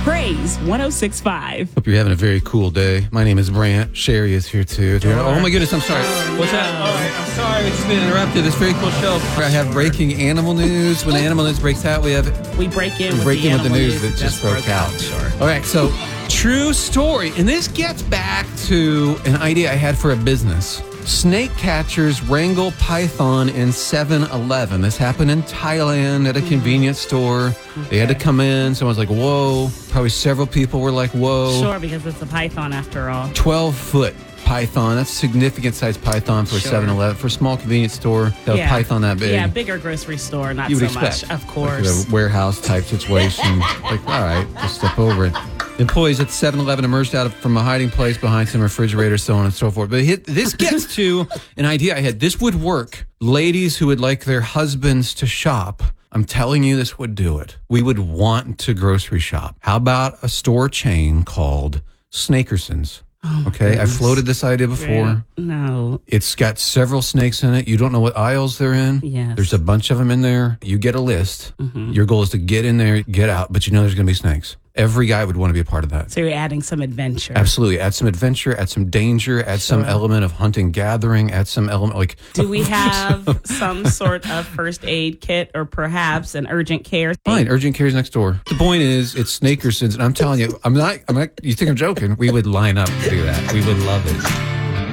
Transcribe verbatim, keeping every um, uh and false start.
Praise one oh six point five. Hope you're having a very cool day. My name is Brant. Sherry is here too. Oh my goodness, I'm sorry. What's that? All right, I'm sorry. We've just been interrupted. This very cool show. I have breaking animal news. When the animal news breaks out, we have We break in we with break the in with the animal news that just broke, out. Sure. All right, so true story. And this gets back to an idea I had for a business. Snake catchers wrangle python in seven eleven. This happened in Thailand at a convenience store. They had to come in. Someone's like, whoa. Probably several people were like, whoa. Sure, because it's a python after all. twelve-foot python. That's a significant size python for a Sure. seven eleven. For a small convenience store, that Yeah. python that big. Yeah, bigger grocery store, not You would so expect. much. Of Like course. a warehouse type situation. Like, all right, just step over it. Employees at seven eleven emerged out of, from a hiding place behind some refrigerators, so on and so forth. But hit, this gets to an idea I had. This would work. Ladies who would like their husbands to shop, I'm telling you, this would do it. We would want to grocery shop. How about a store chain called Snakersons? Oh, Okay, I floated this idea before. No. It's got several snakes in it. You don't know what aisles they're in. Yes. There's a bunch of them in there. You get a list. Your goal is to get in there, get out, but you know there's going to be snakes. Every guy would want to be a part of that. So you're adding some adventure. Absolutely. Add some adventure, add some danger, add some Sure. element of hunting, gathering, add some element like. Do we have some sort of first aid kit or perhaps an urgent care? Fine, urgent care's next door. The point is, it's Snakersons, and I'm telling you, I'm not, I'm not, you think I'm joking? We would line up to do that. We would love it.